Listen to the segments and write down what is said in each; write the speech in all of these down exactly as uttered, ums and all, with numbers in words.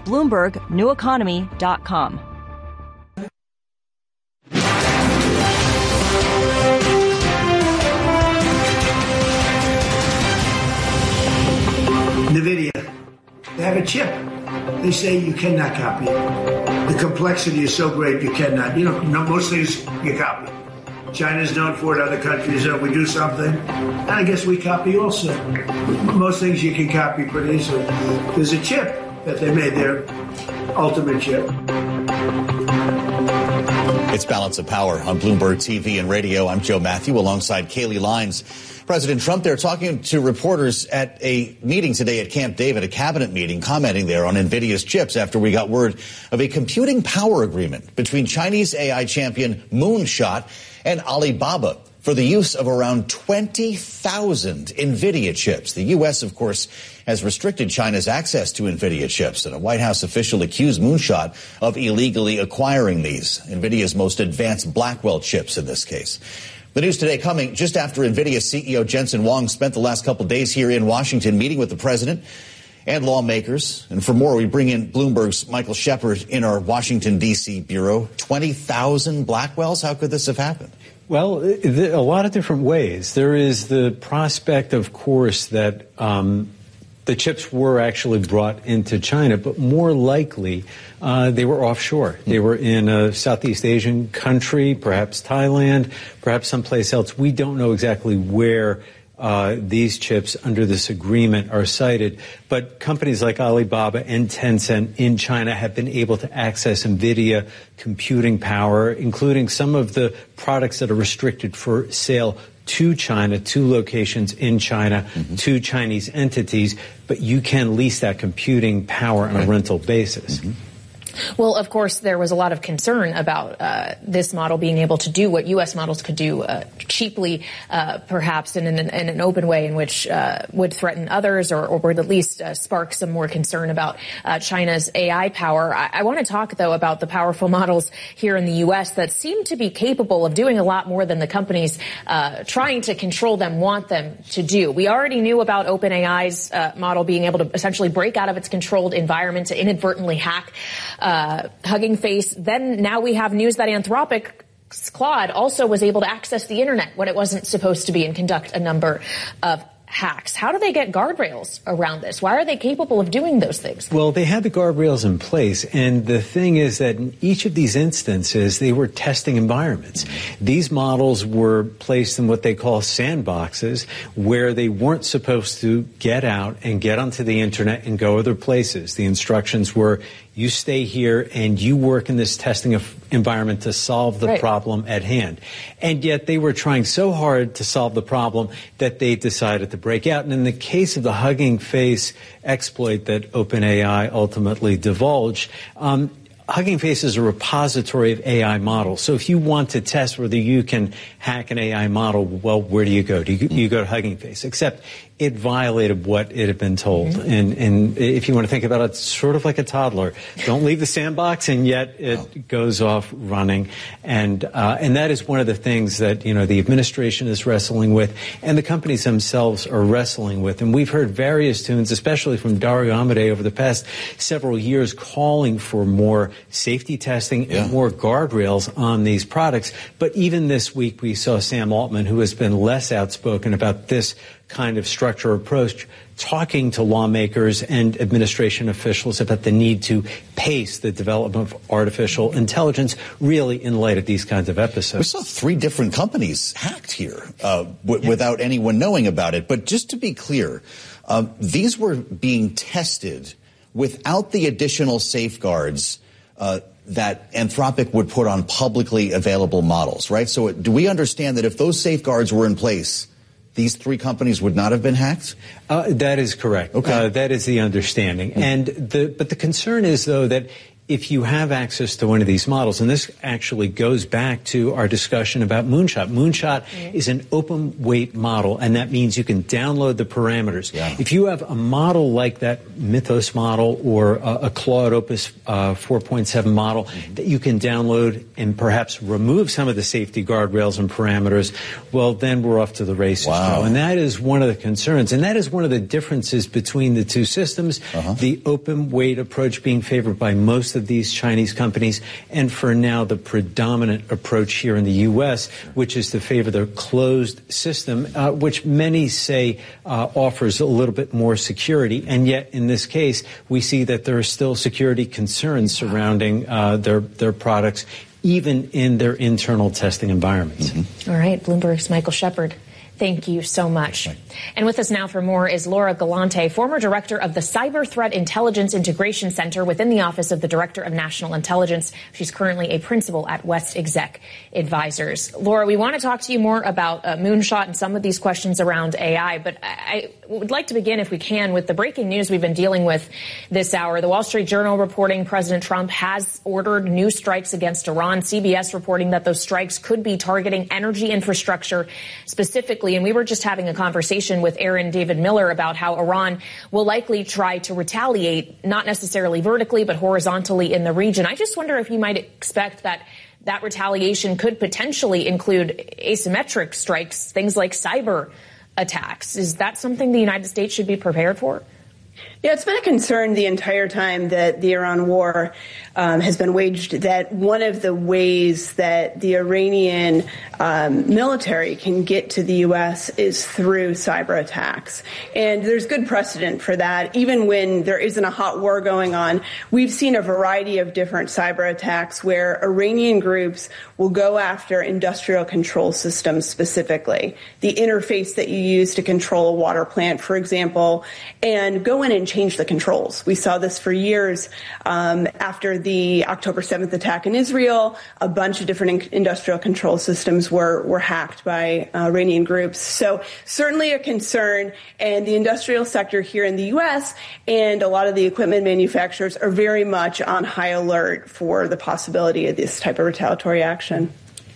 Bloomberg New Economy dot com. NVIDIA, they have a chip. They say you cannot copy it. The complexity is so great you cannot. You know, most things you copy. China's known for it, other countries, uh, we do something, and I guess we copy also. Most things you can copy pretty easily. There's a chip that they made, their ultimate chip. It's Balance of Power on Bloomberg T V and radio. I'm Joe Matthew alongside Kaylee Lines. President Trump there talking to reporters at a meeting today at Camp David, a cabinet meeting, commenting there on NVIDIA's chips after we got word of a computing power agreement between Chinese A I champion Moonshot and Alibaba for the use of around twenty thousand NVIDIA chips. The U S, of course, has restricted China's access to NVIDIA chips, and a White House official accused Moonshot of illegally acquiring these, NVIDIA's most advanced Blackwell chips in this case. The news today coming just after NVIDIA C E O Jensen Huang spent the last couple of days here in Washington meeting with the president and lawmakers. And for more, we bring in Bloomberg's Michael Shepard in our Washington, D C bureau. twenty thousand Blackwells? How could this have happened? Well, a lot of different ways. There is the prospect, of course, that um, the chips were actually brought into China, but more likely uh, they were offshore. They were in a Southeast Asian country, perhaps Thailand, perhaps someplace else. We don't know exactly where uh, these chips under this agreement are cited, but companies like Alibaba and Tencent in China have been able to access NVIDIA computing power, including some of the products that are restricted for sale to China, to locations in China, mm-hmm. to Chinese entities, but you can lease that computing power on right. a rental basis. Mm-hmm. Well, of course, there was a lot of concern about uh, this model being able to do what U S models could do uh, cheaply, uh, perhaps in an, in an open way in which uh, would threaten others or, or would at least uh, spark some more concern about uh, China's A I power. I, I want to talk, though, about the powerful models here in the U S that seem to be capable of doing a lot more than the companies uh, trying to control them want them to do. We already knew about OpenAI's uh, model being able to essentially break out of its controlled environment to inadvertently hack Uh, Hugging Face. Then now we have news that Anthropic's Claude also was able to access the internet when it wasn't supposed to be and conduct a number of hacks. How do they get guardrails around this? Why are they capable of doing those things? Well, they had the guardrails in place, and the thing is that in each of these instances, they were testing environments. These models were placed in what they call sandboxes, where they weren't supposed to get out and get onto the internet and go other places. The instructions were, you stay here and you work in this testing environment to solve the right. problem at hand. And yet they were trying so hard to solve the problem that they decided to break out. And in the case of the Hugging Face exploit that OpenAI ultimately divulged, um, Hugging Face is a repository of A I models. So if you want to test whether you can hack an A I model, well, where do you go? Do you, you go to Hugging Face? Except it violated what it had been told. Mm-hmm. And, and if you want to think about it, it's sort of like a toddler. Don't leave the sandbox, and yet it oh. goes off running. And uh, and that is one of the things that, you know, the administration is wrestling with, and the companies themselves are wrestling with. And we've heard various tunes, especially from Dario Amodei over the past several years, calling for more safety testing yeah. and more guardrails on these products. But even this week, we saw Sam Altman, who has been less outspoken about this kind of structure approach, talking to lawmakers and administration officials about the need to pace the development of artificial intelligence, really in light of these kinds of episodes. We saw three different companies hacked here uh, w- yeah. without anyone knowing about it. But just to be clear, um, these were being tested without the additional safeguards uh, that Anthropic would put on publicly available models, right? So do we understand that if those safeguards were in place, these three companies would not have been hacked? Uh, that is correct. Okay. Uh, that is the understanding. Mm-hmm. And the, but the concern is, though, that if you have access to one of these models, and this actually goes back to our discussion about Moonshot. Moonshot mm-hmm. is an open weight model, and that means you can download the parameters. Yeah. If you have a model like that Mythos model or a, a Claude Opus uh, four point seven model mm-hmm. that you can download and perhaps remove some of the safety guardrails and parameters, well, then we're off to the races. Wow. And that is one of the concerns, and that is one of the differences between the two systems, uh-huh. the open weight approach being favored by most of these Chinese companies, and for now the predominant approach here in the U S, which is to favor the closed system, uh, which many say uh, offers a little bit more security. And yet in this case, we see that there are still security concerns surrounding uh, their, their products, even in their internal testing environments. Mm-hmm. All right, Bloomberg's Michael Shepard. Thank you so much. And with us now for more is Laura Galante, former director of the Cyber Threat Intelligence Integration Center within the Office of the Director of National Intelligence. She's currently a principal at West Exec Advisors. Laura, we want to talk to you more about uh, Moonshot and some of these questions around A I, but I would like to begin, if we can, with the breaking news we've been dealing with this hour. The Wall Street Journal reporting President Trump has ordered new strikes against Iran. C B S reporting that those strikes could be targeting energy infrastructure specifically. And we were just having a conversation with Aaron David Miller about how Iran will likely try to retaliate, not necessarily vertically, but horizontally in the region. I just wonder if you might expect that that retaliation could potentially include asymmetric strikes, things like cyber attacks. Is that something the United States should be prepared for? Yeah, it's been a concern the entire time that the Iran war um, has been waged, that one of the ways that the Iranian um, military can get to the U S is through cyber attacks. And there's good precedent for that. Even when there isn't a hot war going on, we've seen a variety of different cyber attacks where Iranian groups will go after industrial control systems specifically, the interface that you use to control a water plant, for example, and go in and change the controls. We saw this for years um, after the October seventh attack in Israel. A bunch of different in- industrial control systems were, were hacked by uh, Iranian groups. So certainly a concern, and the industrial sector here in the U S and a lot of the equipment manufacturers are very much on high alert for the possibility of this type of retaliatory action.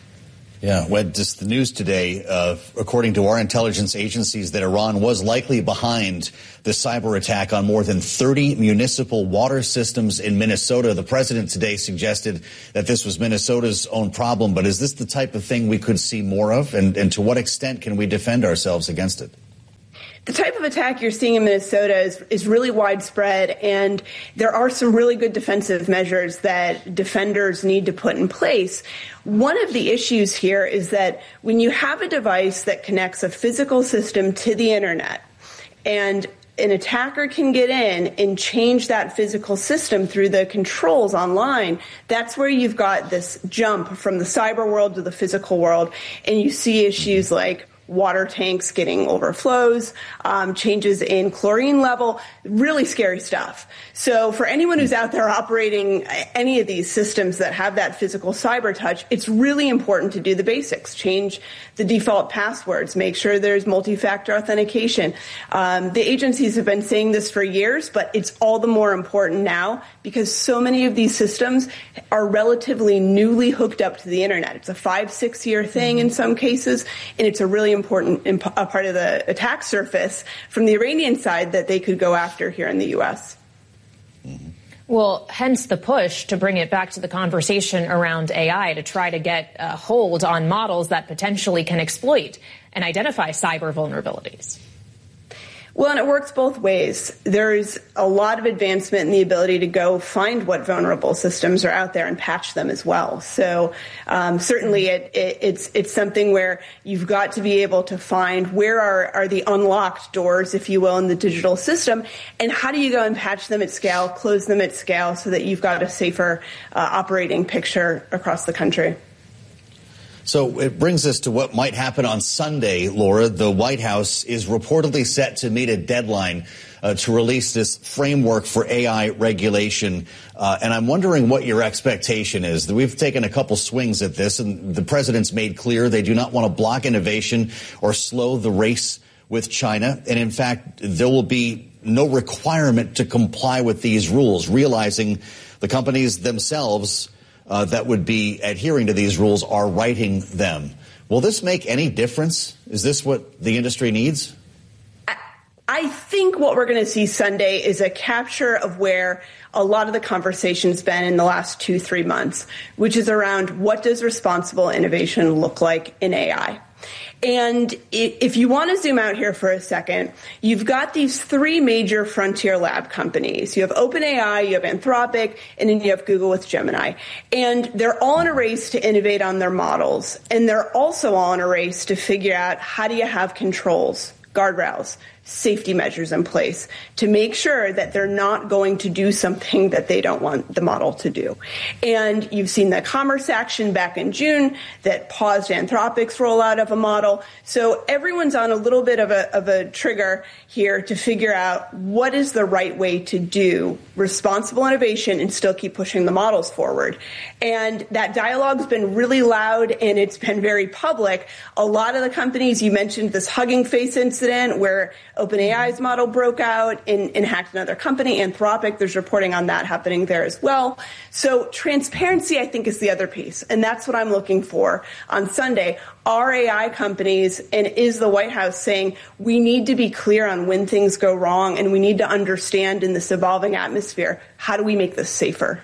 Yeah, well, just the news today, uh, according to our intelligence agencies, that Iran was likely behind the cyber attack on more than thirty municipal water systems in Minnesota. The president today suggested that this was Minnesota's own problem. But is this the type of thing we could see more of? And, and to what extent can we defend ourselves against it? The type of attack you're seeing in Minnesota is, is really widespread, and there are some really good defensive measures that defenders need to put in place. One of the issues here is that when you have a device that connects a physical system to the internet, and an attacker can get in and change that physical system through the controls online, that's where you've got this jump from the cyber world to the physical world, and you see issues like water tanks getting overflows, um, changes in chlorine level, really scary stuff. So for anyone who's out there operating any of these systems that have that physical cyber touch, it's really important to do the basics. Change the default passwords, make sure there's multi-factor authentication. Um, the agencies have been saying this for years, but it's all the more important now because so many of these systems are relatively newly hooked up to the internet. It's a five, six year thing in some cases, and it's a really important imp- a part of the attack surface from the Iranian side that they could go after here in the U S. Mm-hmm. Well, hence the push to bring it back to the conversation around A I to try to get a hold on models that potentially can exploit and identify cyber vulnerabilities. Well, and it works both ways. There's a lot of advancement in the ability to go find what vulnerable systems are out there and patch them as well. So um, certainly it, it, it's it's something where you've got to be able to find where are, are the unlocked doors, if you will, in the digital system, and how do you go and patch them at scale, close them at scale so that you've got a safer uh, operating picture across the country. So it brings us to what might happen on Sunday, Laura. The White House is reportedly set to meet a deadline uh, to release this framework for A I regulation. Uh, and I'm wondering what your expectation is. We've taken a couple swings at this, and the president's made clear they do not want to block innovation or slow the race with China. And in fact, there will be no requirement to comply with these rules, realizing the companies themselves uh, that would be adhering to these rules are writing them. Will this make any difference? Is this what the industry needs? I think what we're going to see Sunday is a capture of where a lot of the conversation's been in the last two, three months, which is around what does responsible innovation look like in A I? And if you want to zoom out here for a second, you've got these three major frontier lab companies. You have OpenAI, you have Anthropic, and then you have Google with Gemini. And they're all in a race to innovate on their models. And they're also all in a race to figure out how do you have controls, guardrails, safety measures in place to make sure that they're not going to do something that they don't want the model to do. And you've seen the commerce action back in June that paused Anthropic's rollout of a model. So everyone's on a little bit of a, of a trigger here to figure out what is the right way to do responsible innovation and still keep pushing the models forward. And that dialogue's been really loud and it's been very public. A lot of the companies, you mentioned this Hugging Face incident where OpenAI's model broke out and, and hacked another company, Anthropic. There's reporting on that happening there as well. So transparency, I think, is the other piece. And that's what I'm looking for on Sunday. Are A I companies and is the White House saying we need to be clear on when things go wrong and we need to understand in this evolving atmosphere, how do we make this safer?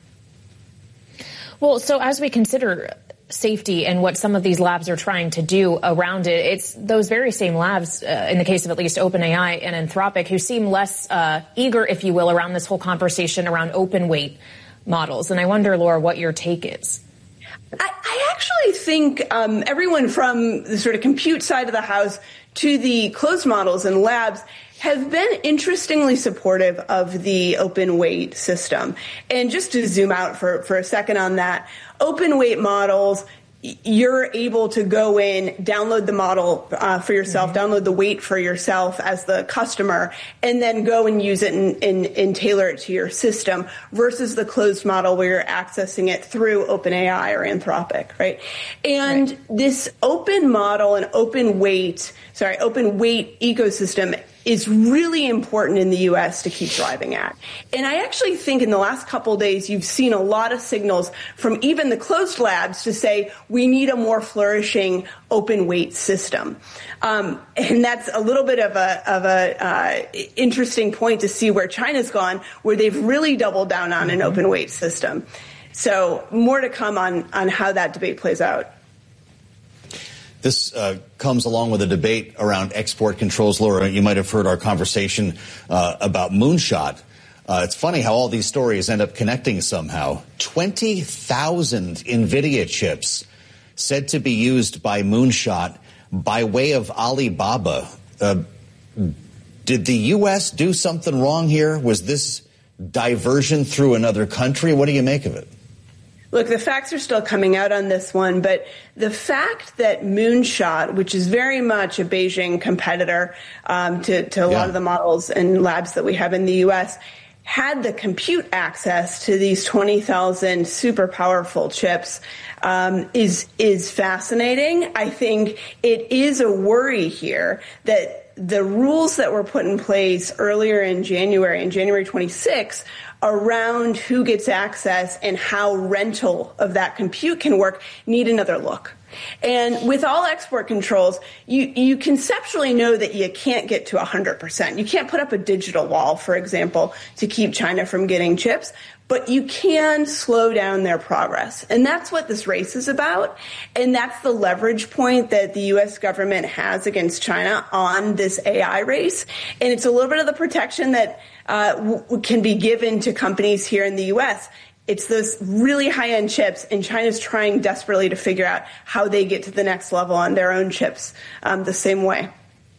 Well, so as we consider safety and what some of these labs are trying to do around it, it's those very same labs, uh, in the case of at least OpenAI and Anthropic, who seem less uh, eager, if you will, around this whole conversation around open weight models. And I wonder, Laura, what your take is. I, I actually think um, everyone from the sort of compute side of the house to the closed models and labs have been interestingly supportive of the open weight system. And just to zoom out for, for a second on that, open weight models, you're able to go in, download the model uh, for yourself, mm-hmm. download the weight for yourself as the customer, and then go and use it and, and, and tailor it to your system versus the closed model where you're accessing it through OpenAI or Anthropic, right? And right. this open model and open weight, sorry, open weight ecosystem is really important in the U S to keep driving at. And I actually think in the last couple of days, you've seen a lot of signals from even the closed labs to say we need a more flourishing open weight system. Um, and that's a little bit of a, of a uh, interesting point to see where China's gone, where they've really doubled down on an open weight system. So more to come on, on how that debate plays out. This uh, comes along with a debate around export controls. Laura, you might have heard our conversation uh, about Moonshot. Uh, it's funny how all these stories end up connecting somehow. twenty thousand NVIDIA chips said to be used by Moonshot by way of Alibaba. Uh, did the U S do something wrong here? Was this diversion through another country? What do you make of it? Look, the facts are still coming out on this one, but the fact that Moonshot, which is very much a Beijing competitor um, to, to a yeah. lot of the models and labs that we have in the U S, had the compute access to these twenty thousand super powerful chips um, is is fascinating. I think it is a worry here that the rules that were put in place earlier in January, in January twenty-sixth, around who gets access and how rental of that compute can work need another look. And with all export controls, you, you conceptually know that you can't get to one hundred percent. You can't put up a digital wall, for example, to keep China from getting chips, but you can slow down their progress. And that's what this race is about. And that's the leverage point that the U S government has against China on this A I race. And it's a little bit of the protection that uh, w- can be given to companies here in the U S. It's those really high-end chips, and China's trying desperately to figure out how they get to the next level on their own chips um, the same way.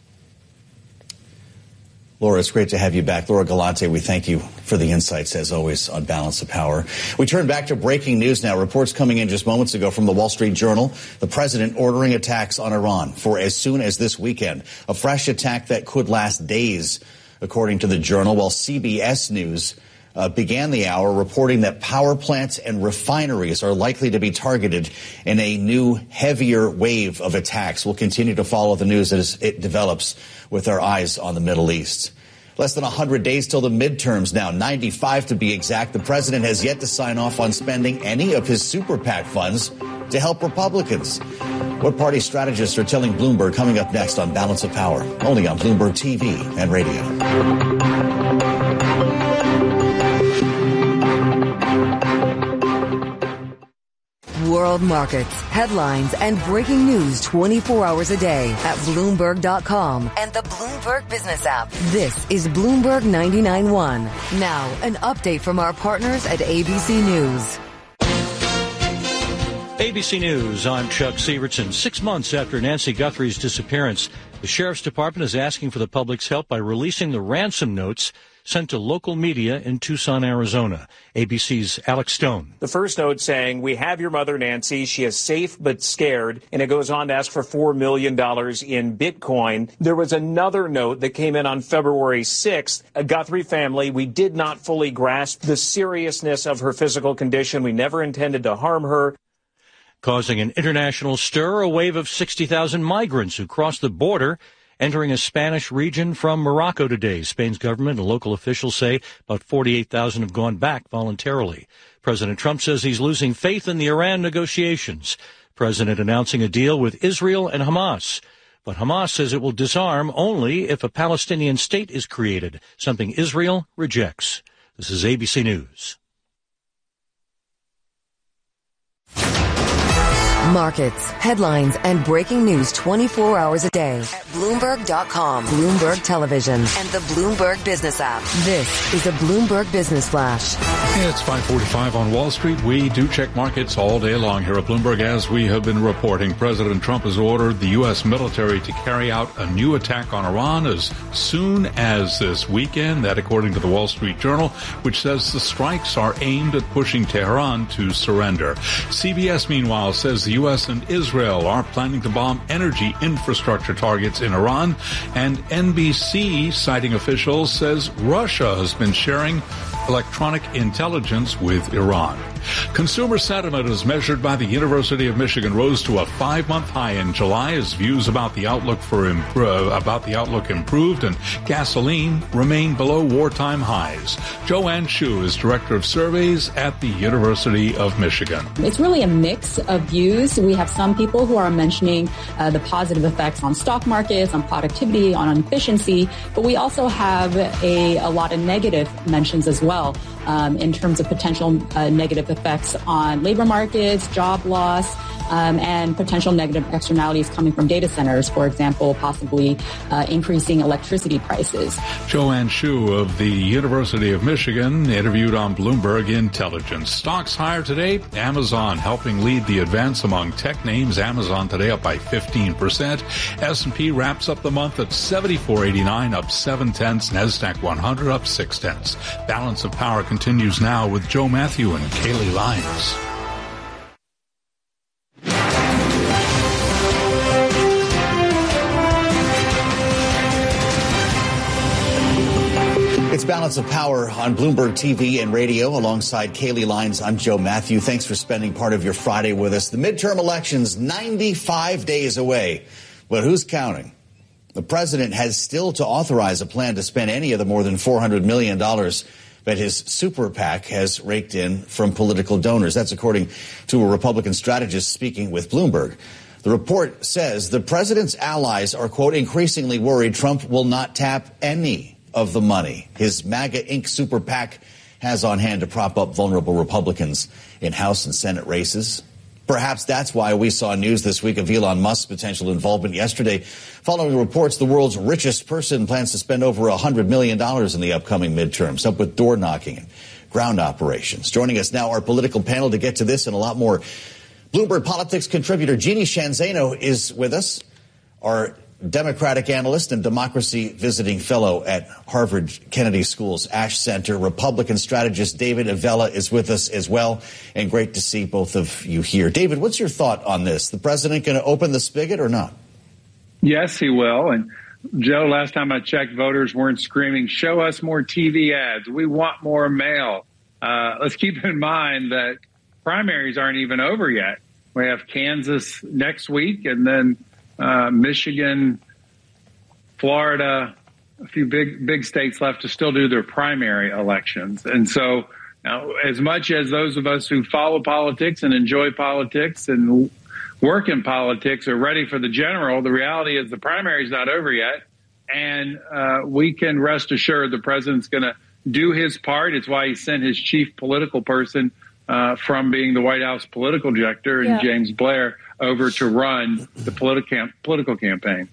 Laura, it's great to have you back. Laura Galante, we thank you for the insights, as always, on Balance of Power. We turn back to breaking news now. Reports coming in just moments ago from the Wall Street Journal. The president ordering attacks on Iran for as soon as this weekend. A fresh attack that could last days, according to the Journal, while C B S News Uh, began the hour reporting that power plants and refineries are likely to be targeted in a new, heavier wave of attacks. We'll continue to follow the news as it develops with our eyes on the Middle East. Less than one hundred days till the midterms now, ninety-five to be exact. The president has yet to sign off on spending any of his super PAC funds to help Republicans. What party strategists are telling Bloomberg coming up next on Balance of Power, only on Bloomberg T V and radio. World markets, headlines, and breaking news twenty-four hours a day at Bloomberg dot com and the Bloomberg Business app. This is Bloomberg ninety-nine point one. Now, an update from our partners at A B C News. A B C News, I'm Chuck Sievertson. Six months after Nancy Guthrie's disappearance, the Sheriff's Department is asking for the public's help by releasing the ransom notes sent to local media in Tucson, Arizona. A B C's Alex Stone. The first note saying, "We have your mother, Nancy. She is safe but scared." And it goes on to ask for four million dollars in Bitcoin. There was another note that came in on February sixth. A Guthrie family, we did not fully grasp the seriousness of her physical condition. We never intended to harm her. Causing an international stir, a wave of sixty thousand migrants who crossed the border entering a Spanish region from Morocco today. Spain's government and local officials say about forty-eight thousand have gone back voluntarily. President Trump says he's losing faith in the Iran negotiations. President announcing a deal with Israel and Hamas. But Hamas says it will disarm only if a Palestinian state is created, something Israel rejects. This is A B C News. Markets, headlines, and breaking news twenty-four hours a day at Bloomberg dot com, Bloomberg Television, and the Bloomberg Business app. This is a Bloomberg Business Flash. It's five forty-five on Wall Street. We do check markets all day long here at Bloomberg. As we have been reporting, President Trump has ordered the U S military to carry out a new attack on Iran as soon as this weekend. That according to the Wall Street Journal, which says the strikes are aimed at pushing Tehran to surrender. C B S, meanwhile, says the U S and Israel are planning to bomb energy infrastructure targets in Iran. And N B C, citing officials, says Russia has been sharing electronic intelligence with Iran. Consumer sentiment as measured by the University of Michigan rose to a five-month high in July as views about the outlook for impro- about the outlook improved and gasoline remained below wartime highs. Joanne Shu is director of surveys at the University of Michigan. It's really a mix of views. We have some people who are mentioning uh, the positive effects on stock markets, on productivity, on efficiency, but we also have a, a lot of negative mentions as well. Um, in terms of potential uh, negative effects on labor markets, job loss, um, and potential negative externalities coming from data centers, for example, possibly uh, increasing electricity prices. Joanne Shu of the University of Michigan interviewed on Bloomberg Intelligence. Stocks higher today. Amazon helping lead the advance among tech names. Amazon today up by fifteen percent. S and P wraps up the month at seventy-four eighty-nine, up seven tenths. NASDAQ one hundred up six tenths. Balance of Power continues now with Joe Matthew and Kaylee Lyons. It's Balance of Power on Bloomberg T V and radio alongside Kaylee Lyons. I'm Joe Matthew. Thanks for spending part of your Friday with us. The midterm elections ninety-five days away, but who's counting? The president has still to authorize a plan to spend any of the more than four hundred million dollars that his super PAC has raked in from political donors. That's according to a Republican strategist speaking with Bloomberg. The report says the president's allies are, quote, increasingly worried Trump will not tap any of the money his MAGA Incorporated super PAC has on hand to prop up vulnerable Republicans in House and Senate races. Perhaps that's why we saw news this week of Elon Musk's potential involvement yesterday. Following reports, the world's richest person plans to spend over one hundred million dollars in the upcoming midterms, up with door knocking and ground operations. Joining us now, our political panel to get to this and a lot more. Bloomberg Politics contributor Jeannie Shanzano is with us, our Democratic analyst and democracy visiting fellow at Harvard Kennedy School's Ash Center. Republican strategist David Avella is with us as well, and great to see both of you here. David, what's your thought on this? The president going to open the spigot or not? Yes, he will. And Joe, last time I checked, voters weren't screaming, show us more T V ads. We want more mail. Uh, let's keep in mind that primaries aren't even over yet. We have Kansas next week and then Uh, Michigan, Florida, a few big big states left to still do their primary elections. And so now, as much as those of us who follow politics and enjoy politics and work in politics are ready for the general, the reality is the primary is not over yet. And uh, we can rest assured the president's going to do his part. It's why he sent his chief political person uh, from being the White House political director and yeah. James Blair over to run the politi- political campaign.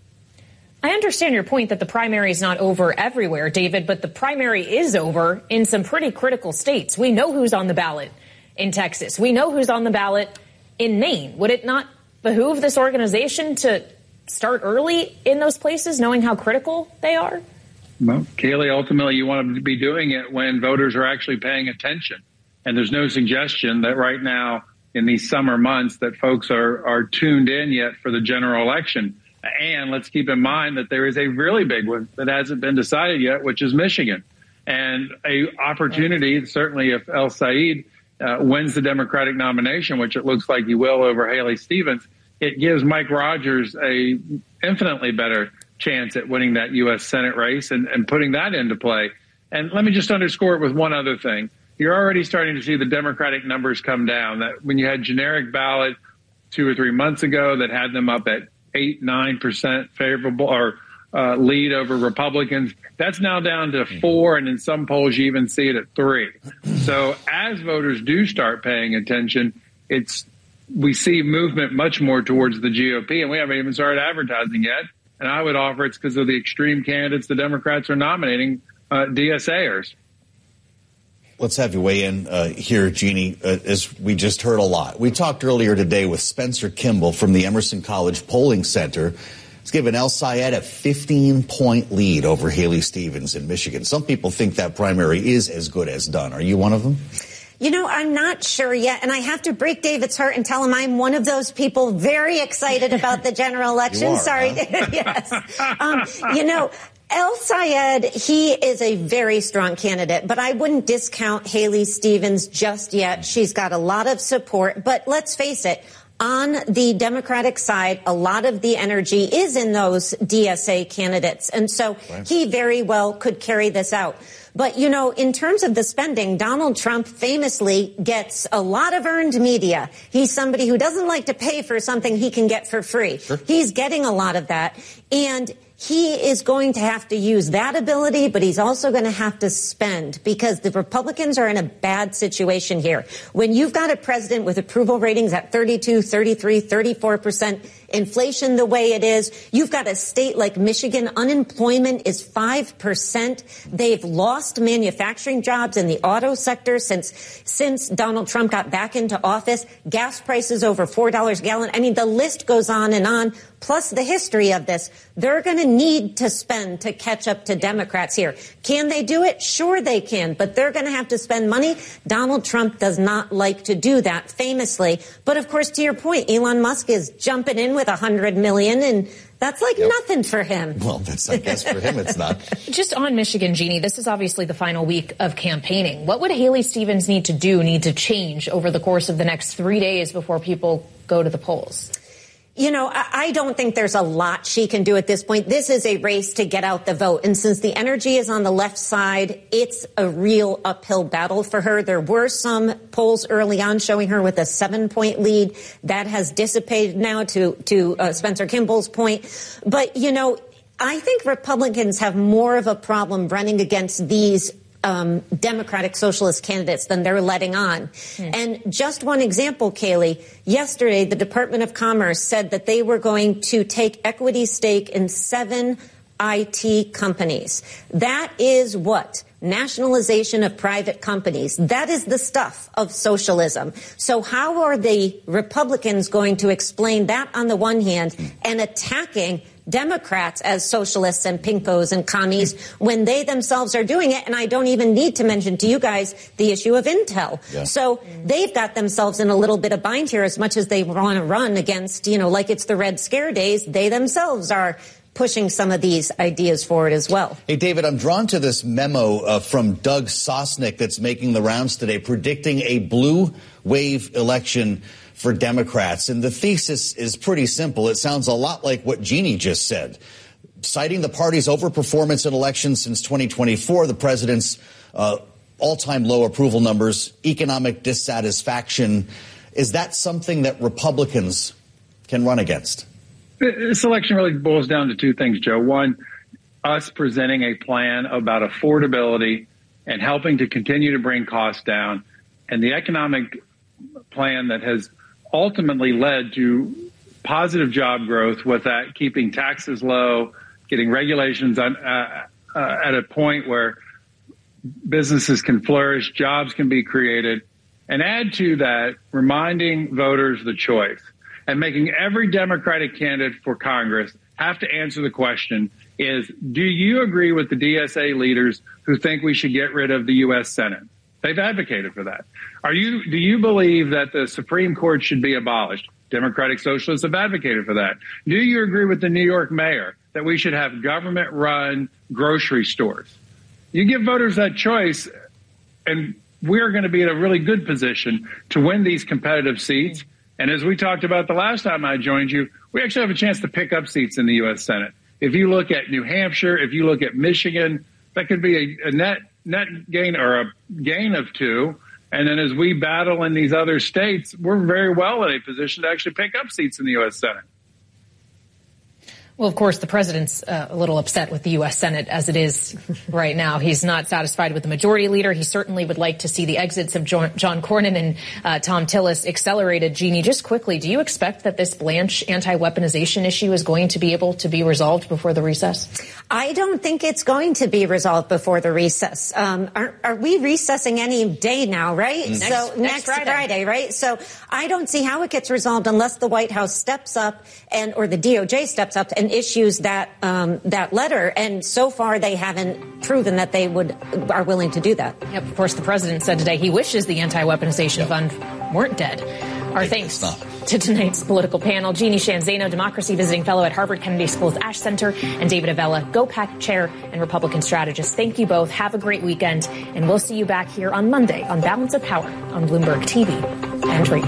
I understand your point that the primary is not over everywhere, David, but the primary is over in some pretty critical states. We know who's on the ballot in Texas. We know who's on the ballot in Maine. Would it not behoove this organization to start early in those places, knowing how critical they are? Well, Kayleigh, ultimately you want to be doing it when voters are actually paying attention. And there's no suggestion that right now in these summer months that folks are, are tuned in yet for the general election. And let's keep in mind that there is a really big one that hasn't been decided yet, which is Michigan. And a opportunity, certainly if El Said uh, wins the Democratic nomination, which it looks like he will over Haley Stevens, it gives Mike Rogers a infinitely better chance at winning that U S Senate race and, and putting that into play. And let me just underscore it with one other thing. You're already starting to see the Democratic numbers come down. That when you had generic ballot two or three months ago that had them up at eight, nine percent favorable or uh, lead over Republicans, that's now down to four. And in some polls, you even see it at three. So as voters do start paying attention, it's we see movement much more towards the G O P, and we haven't even started advertising yet. And I would offer it's because of the extreme candidates the Democrats are nominating, uh, D S A-ers. Let's have you weigh in uh, here, Jeannie, uh, as we just heard a lot. We talked earlier today with Spencer Kimball from the Emerson College Polling Center. He's given El Sayed a fifteen-point lead over Haley Stevens in Michigan. Some people think that primary is as good as done. Are you one of them? You know, I'm not sure yet, and I have to break David's heart and tell him I'm one of those people very excited about the general election. You are, Sorry. Huh? Yes. Um, you know, El Sayed, he is a very strong candidate, but I wouldn't discount Haley Stevens just yet. She's got a lot of support, but let's face it. On the Democratic side, a lot of the energy is in those D S A candidates. And so right. he very well could carry this out. But, you know, in terms of the spending, Donald Trump famously gets a lot of earned media. He's somebody who doesn't like to pay for something he can get for free. Sure. He's getting a lot of that. And he is going to have to use that ability, but he's also going to have to spend because the Republicans are in a bad situation here. When you've got a president with approval ratings at thirty-two, thirty-three, thirty-four percent, inflation the way it is, you've got a state like Michigan, unemployment is five percent. They've lost manufacturing jobs in the auto sector since since Donald Trump got back into office. Gas prices over four dollars a gallon. I mean, the list goes on and on. Plus the history of this. They're going to need to spend to catch up to Democrats here. Can they do it? Sure they can, but they're going to have to spend money. Donald Trump does not like to do that, famously. But of course, to your point, Elon Musk is jumping in with a hundred million, and that's like yep. nothing for him. Well, that's, I guess for him it's not. Just on Michigan, Jeannie, this is obviously the final week of campaigning. What would Haley Stevens need to do, need to change over the course of the next three days before people go to the polls? You know, I don't think there's a lot she can do at this point. This is a race to get out the vote. And since the energy is on the left side, it's a real uphill battle for her. There were some polls early on showing her with a seven-point lead. That has dissipated now to, to uh, Spencer Kimball's point. But, you know, I think Republicans have more of a problem running against these Um, Democratic socialist candidates than they're letting on. Mm. And just one example, Kayleigh, yesterday the Department of Commerce said that they were going to take equity stake in seven I T companies. That is what? Nationalization of private companies. That is the stuff of socialism. So how are the Republicans going to explain that on the one hand and attacking Democrats as socialists and pinkos and commies when they themselves are doing it? And I don't even need to mention to you guys the issue of Intel. Yeah. So they've got themselves in a little bit of bind here, as much as they want to run against, you know, like it's the Red Scare days. They themselves are pushing some of these ideas forward as well. Hey, David, I'm drawn to this memo uh, from Doug Sosnick that's making the rounds today, predicting a blue wave election for Democrats. And the thesis is pretty simple. It sounds a lot like what Jeannie just said. citing the party's overperformance in elections since twenty twenty-four, the president's uh, all-time low approval numbers, economic dissatisfaction. Is that something that Republicans can run against? This election really boils down to two things, Joe. One, us presenting a plan about affordability and helping to continue to bring costs down, and the economic plan that has ultimately led to positive job growth with that, keeping taxes low, getting regulations on, uh, uh, at a point where businesses can flourish, jobs can be created, and add to that reminding voters the choice and making every Democratic candidate for Congress have to answer the question is, do you agree with the D S A leaders who think we should get rid of the U S Senate? They've advocated for that. Are you, do you believe that the Supreme Court should be abolished? Democratic Socialists have advocated for that. Do you agree with the New York mayor that we should have government-run grocery stores? You give voters that choice, and we're going to be in a really good position to win these competitive seats. And as we talked about the last time I joined you, we actually have a chance to pick up seats in the U S Senate. If you look at New Hampshire, if you look at Michigan, that could be a, a net net gain or a gain of two. And then as we battle in these other states, we're very well in a position to actually pick up seats in the U S Senate. Well, of course, the president's uh, a little upset with the U S Senate as it is right now. He's not satisfied with the majority leader. He certainly would like to see the exits of John, John Cornyn and uh, Tom Tillis accelerated. Jeannie, just quickly, do you expect that this Blanche anti-weaponization issue is going to be able to be resolved before the recess? I don't think it's going to be resolved before the recess. Um, are, are we recessing any day now, right? Next, so next, next Friday. Friday, right? So I don't see how it gets resolved unless the White House steps up and or the D O J steps up and issues that um, that letter, and so far they haven't proven that they would are willing to do that. Yep, of course, the president said today he wishes the anti-weaponization yep. fund weren't dead. Our thanks to tonight's political panel: Jeannie Sheehan Zaino, Democracy Visiting Fellow at Harvard Kennedy School's Ash Center, and David Avella, GOPAC Chair and Republican Strategist. Thank you both. Have a great weekend, and we'll see you back here on Monday on Balance of Power on Bloomberg T V and radio.